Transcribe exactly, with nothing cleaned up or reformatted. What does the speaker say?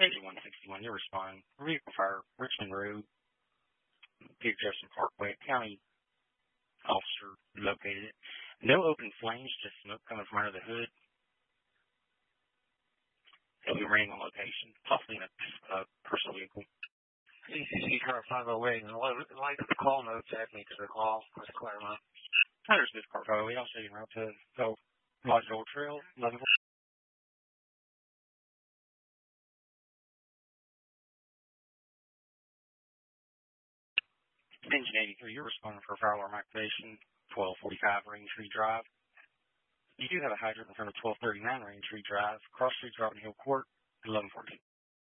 Engine one sixty-one, you're responding. Vehicle fire, Richmond Road, Peter Jefferson Parkway, county officer located it. No open flames, just smoke coming from under the hood. It'll be raining on location, possibly in a uh, personal vehicle. E C C car five oh eight, and like the call notes add me to the call. That's Claremont. There's this car five oh eight. I'll show you around to go Lodge Old Trail, eleven. Engine eighty-three, you're responding for a fire alarm activation, twelve forty-five Raintree Drive. You do have a hydrant in front of twelve thirty-nine Raintree Drive, Cross Street, Robin Hill Court, eleven fourteen.